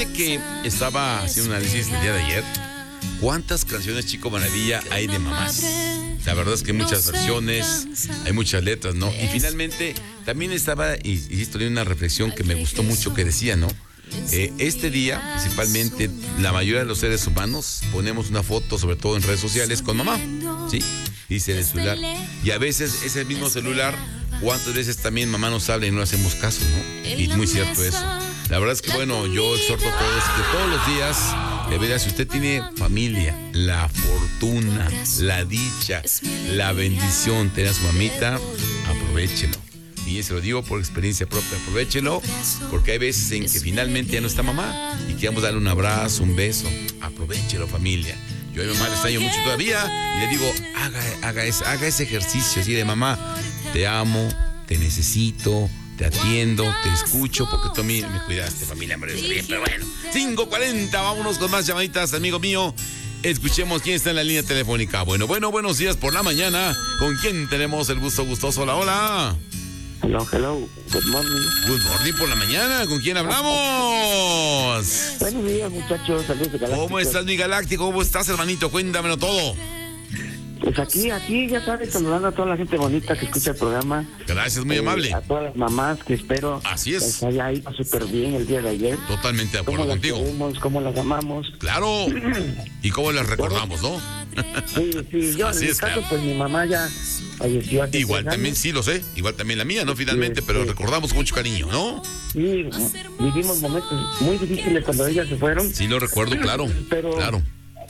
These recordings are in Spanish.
Que estaba haciendo un análisis el día de ayer. ¿Cuántas canciones, Chico Maravilla, hay de mamás? La verdad es que hay muchas versiones, hay muchas letras, ¿no? Y finalmente también estaba, y estoy en una reflexión que me gustó mucho, que decía, ¿no? Este día, principalmente, la mayoría de los seres humanos ponemos una foto, sobre todo en redes sociales, con mamá, ¿sí? Dice el celular. Y a veces ese mismo celular, ¿cuántas veces también mamá nos habla y no hacemos caso, ¿no? Y muy cierto eso. La verdad es que, bueno, yo exhorto a todos que todos los días, de veras, si usted tiene familia, la fortuna, la dicha, la bendición, tener a su mamita, aprovéchelo. Y se lo digo por experiencia propia, aprovéchelo, porque hay veces en que finalmente ya no está mamá y queremos darle un abrazo, un beso. Aprovéchelo, familia. Yo a mi mamá le extraño mucho todavía y le digo, haga ese ejercicio así de mamá, te amo, te necesito, te atiendo, te escucho, porque tú a mí me cuidaste, familia, me parece bien, pero bueno. 5:40, vámonos con más llamaditas, amigo mío. Escuchemos quién está en la línea telefónica. Bueno, buenos días por la mañana. ¿Con quién tenemos el gusto gustoso? Hola. Hello, good morning. Good morning por la mañana, ¿con quién hablamos? Buenos días, muchachos, saludos de Galáctico. ¿Cómo estás, mi Galáctico? ¿Cómo estás, hermanito? Cuéntamelo todo. Pues aquí, ya sabes, saludando a toda la gente bonita que escucha el programa. Gracias, muy amable. A todas las mamás que espero. Así es. Les haya ido súper bien el día de ayer. Totalmente de acuerdo contigo. Cómo las amamos. Claro. Y cómo las recordamos, ¿no? Sí, yo así en mi es, caso, claro. Pues mi mamá ya falleció hace Igual 3 también, años. sí lo sé, igual también la mía, ¿no? Finalmente, pero recordamos con mucho cariño, ¿no? Sí, vivimos momentos muy difíciles cuando ellas se fueron. Sí, lo recuerdo, claro. Pero claro.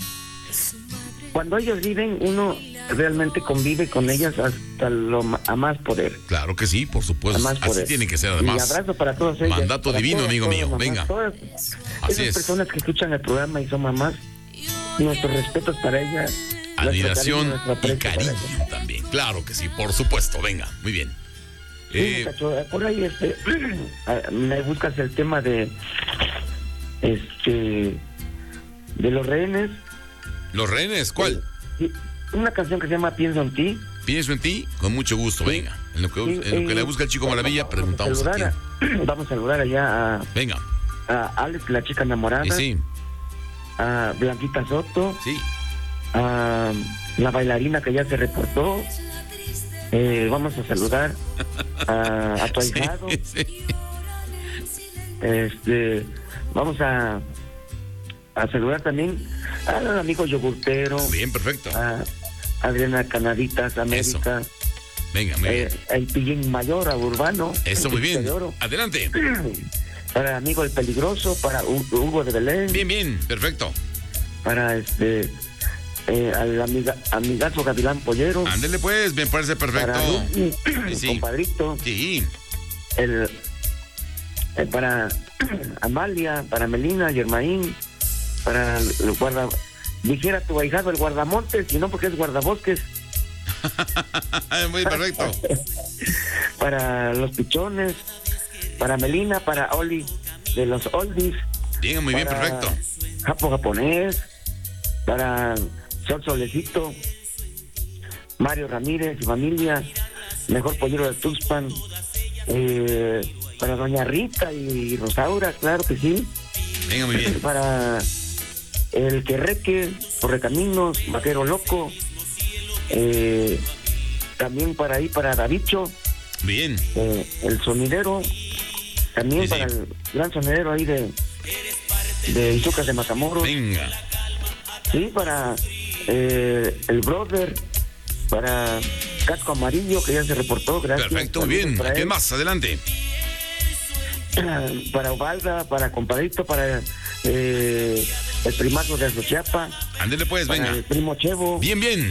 Cuando ellos viven, uno realmente convive con ellas hasta a más poder. Claro que sí, por supuesto. Así tiene que ser, además. Y abrazo para todos ellos. Mandato divino, amigo mío. Mamás, venga. Todas Así esas es. personas que escuchan el programa y son mamás, nuestros respetos para ellas. Admiración y cariño cariño también. Claro que sí, por supuesto. Venga, muy bien. Sí, muchacho, por ahí me buscas el tema de los rehenes. ¿Los rehenes? ¿Cuál? Sí, una canción que se llama Pienso en ti. Pienso en ti, con mucho gusto, Sí. venga. En lo que le busca el Chico Maravilla, preguntamos a quién. Vamos a saludar allá Venga. a Alex, la chica enamorada. Sí, A Blanquita Soto. sí. A la bailarina que ya se reportó. Vamos a saludar a tu ahijado. Sí. Vamos a saludar también al amigo yogurtero. Bien, perfecto. A Adriana Canaditas América. Venga, muy bien. El Pillín Mayor, a Urbano. Eso, muy bien. De Oro. Adelante. Para el amigo El Peligroso, para Hugo de Belén. Bien, perfecto. Para al amigazo Gavilán Pollero. Ándele pues, me parece perfecto. Para Lucy, Sí. compadrito. Sí. Para Amalia, para Melina, Germaín, para el dijera tu ahijado el guardamontes, y no porque es guardabosques. Muy perfecto. Para los pichones, para Melina, para Oli de los Oldies. Bien, muy bien, perfecto. Japo Japonés, para Sol Solecito, Mario Ramírez y familia, Mejor Pollero de Tuxpan, para Doña Rita y Rosaura, claro que sí. Venga, muy bien. Para el Querreque, Correcaminos, Vaquero Loco, también para Davicho, Bien. el sonidero, también Sí. para el gran sonidero ahí de Izucas de Matamoros. Venga. Sí, para el brother, para Casco Amarillo, que ya se reportó, gracias. Perfecto, muy bien. Para ¿Qué él. más? Adelante. Para Ovalda, para Compadrito, para el primazo de Azochiapa, Ándele pues, para venga. el primo Chevo. Bien.